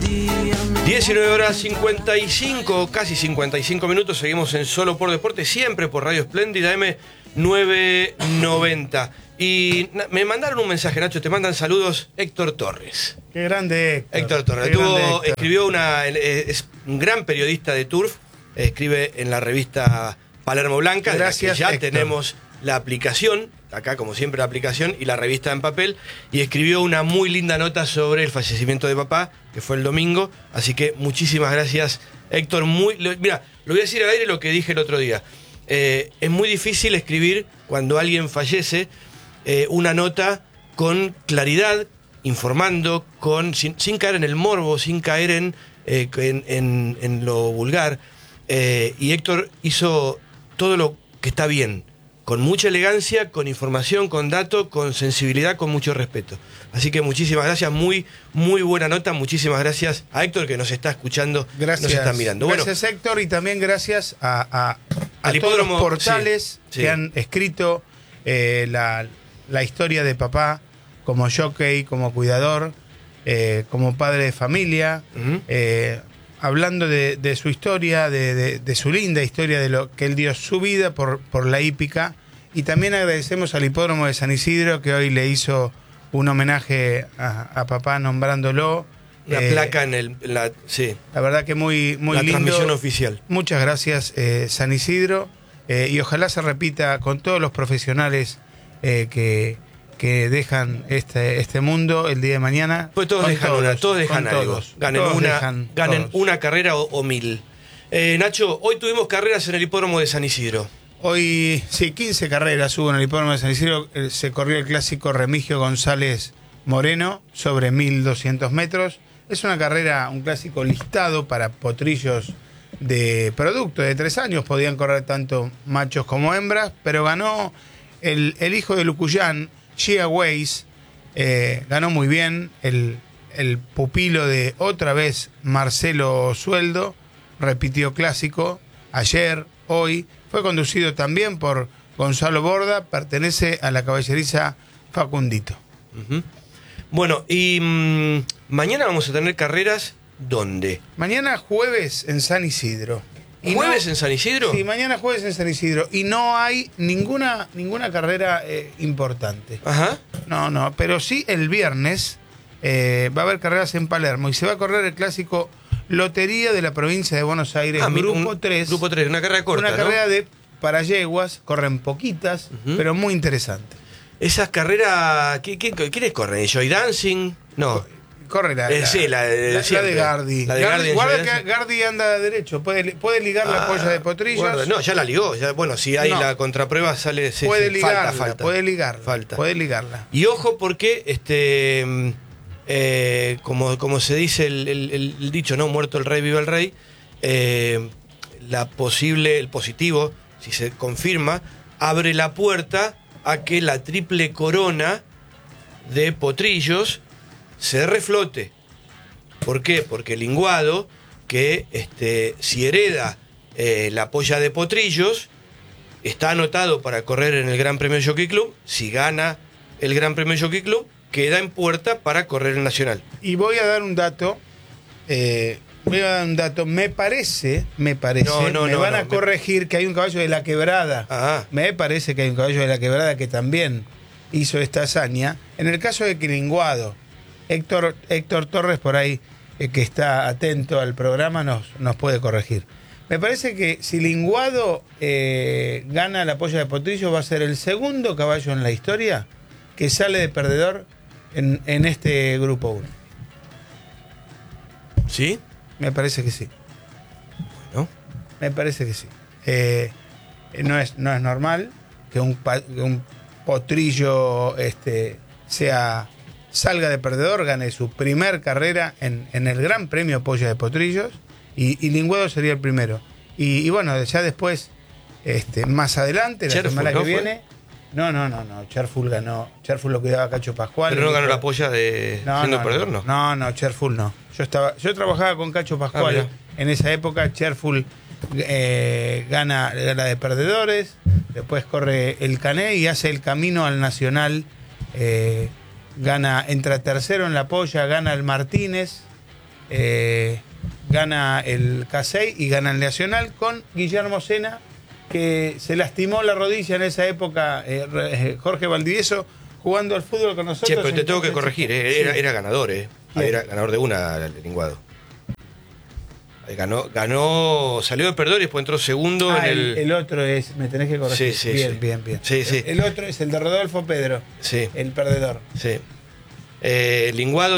19 horas 55, casi 55 minutos. Seguimos en Solo por Deporte, siempre por Radio Espléndida M990. Y me mandaron un mensaje, Nacho, te mandan saludos Héctor Torres. Qué grande Héctor Torres. Escribió es un gran periodista de Turf, escribe en la revista Palermo Blanca. Gracias, ya Héctor. tenemos la aplicación, acá como siempre la aplicación y la revista en papel, y escribió una muy linda nota sobre el fallecimiento de papá, que fue el domingo, así que muchísimas gracias, Héctor. Mira, lo voy a decir al aire lo que dije el otro día. Es muy difícil escribir cuando alguien fallece una nota con claridad, informando, sin caer en el morbo, sin caer en lo vulgar. Y Héctor hizo todo lo que está bien, con mucha elegancia, con información, con datos, con sensibilidad, con mucho respeto. Así que muchísimas gracias, muy buena nota. Muchísimas gracias a Héctor, que nos está escuchando, nos está mirando. Gracias, bueno, Héctor, y también gracias a todos los portales que han escrito la historia de papá, como jockey, como cuidador, como padre de familia, hablando de su historia, de su linda historia, de lo que él dio su vida por la hípica. Y también agradecemos al Hipódromo de San Isidro, que hoy le hizo un homenaje a papá nombrándolo. La placa sí. La verdad que muy la lindo. Transmisión oficial. Muchas gracias, San Isidro. Y ojalá se repita con todos los profesionales que dejan este mundo el día de mañana. Pues todos dejan algo. Ganen una carrera o 1000. Nacho, hoy tuvimos carreras en el Hipódromo de San Isidro. Hoy, sí, 15 carreras hubo en el Hipódromo de San Isidro. Se corrió el clásico Remigio González Moreno sobre 1200 metros. Es una carrera, un clásico listado para potrillos de producto de 3 años. Podían correr tanto machos como hembras, pero ganó el hijo de Lucuyán, Gia Weiss, ganó muy bien. El pupilo de otra vez Marcelo Sueldo repitió clásico ayer, hoy. Fue conducido también por Gonzalo Borda, pertenece a la caballeriza Facundito. Bueno, y mañana vamos a tener carreras, ¿dónde? Mañana jueves en San Isidro. ¿Jueves en San Isidro? Sí, mañana jueves en San Isidro. Y no hay ninguna carrera importante. Ajá. No, pero sí el viernes va a haber carreras en Palermo y se va a correr el clásico Lotería de la provincia de Buenos Aires, Grupo 3. Grupo 3, una carrera corta, Una carrera para yeguas, corren poquitas, pero muy interesante. Esas carreras, ¿quiénes corren? ¿Joy Dancing? No. Corre la de Gardi. La de Gardi. Guarda que Gardi anda derecho, puede ligar la polla de potrillos. Guarda. No, ya la ligó. Bueno, si hay la contraprueba sale... Puede ligarla, falta. Puede ligarla. Y ojo porque, como se dice el dicho, ¿no? Muerto el rey, viva el rey. El positivo, si se confirma, abre la puerta a que la triple corona de potrillos se reflote. ¿Por qué? Porque el linguado, que si hereda la polla de potrillos, está anotado para correr en el Gran Premio Jockey Club. Si gana el Gran Premio Jockey Club, queda en puerta para correr el Nacional. Y voy a dar un dato. Me parece, me van a corregir que hay un caballo de la Quebrada. Ajá. Me parece que hay un caballo de la Quebrada que también hizo esta hazaña. En el caso de Quilinguado, Héctor Torres, por ahí, que está atento al programa, nos puede corregir. Me parece que si Linguado gana la polla de potrillo, va a ser el segundo caballo en la historia que sale de perdedor en este grupo 1. ¿Sí? Me parece que sí. Bueno. Me parece que sí. No es normal que un potrillo salga de perdedor, gane su primer carrera en el Gran Premio Polla de Potrillos y Linguado sería el primero. Y bueno, ya después, más adelante, la semana que viene... No, Cherful ganó. Cherful lo cuidaba Cacho Pascual. ¿Pero no ganó la polla de siendo perdedor, no? No, Cherful no. Yo trabajaba con Cacho Pascual en esa época. Cherful gana la de perdedores, después corre el Cané y hace el camino al Nacional, entra tercero en la polla, gana el Martínez, gana el K6 y gana el Nacional con Guillermo Sena, que se lastimó la rodilla en esa época, Jorge Valdivieso, jugando al fútbol con nosotros. Che, pero te tengo que corregir, era ganador, Bien. Era ganador de una, el Linguado. Ganó, salió de perdedor y después entró segundo en el otro es, me tenés que corregir. Sí, bien, sí. bien, bien. Sí, sí. El otro es el de Rodolfo Pedro, Sí, el perdedor. sí. Linguado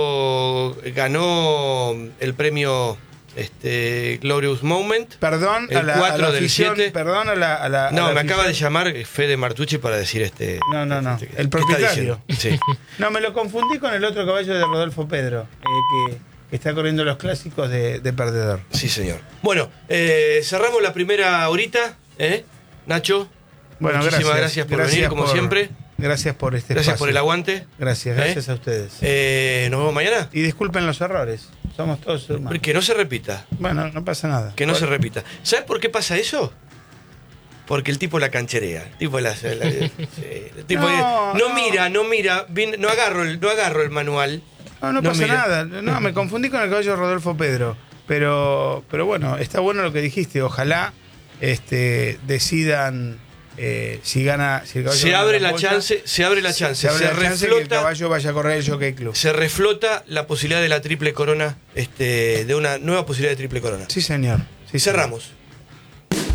ganó el premio Glorious Moment. Perdón El a la 4 del afición, 7. perdón a la No, a la me acaba de afición. llamar Fede Martucci para decir No, ¿qué el está propietario. diciendo? Sí. No, me lo confundí con el otro caballo de Rodolfo Pedro, que está corriendo los clásicos de perdedor. Sí, señor. Bueno, cerramos la primera horita, Nacho. Bueno, muchísimas gracias por venir, como siempre. Gracias por este Gracias espacio. por el aguante. Gracias a ustedes. Nos vemos mañana. Y disculpen los errores, somos todos humanos. Que no se repita. Bueno, no pasa nada. Que no se repita. ¿Sabes por qué pasa eso? Porque el tipo la cancherea. El tipo el tipo no mira, no agarro el manual. No pasa mira. nada. No, me confundí con el caballo de Rodolfo Pedro. Pero bueno, está bueno lo que dijiste. Ojalá decidan si gana. Si el caballo Se gana abre la polla, chance. Se abre la chance que el caballo vaya a correr el Jockey Club. Se reflota la posibilidad de la triple corona, de una nueva posibilidad de triple corona. Sí, señor. Sí, Cerramos.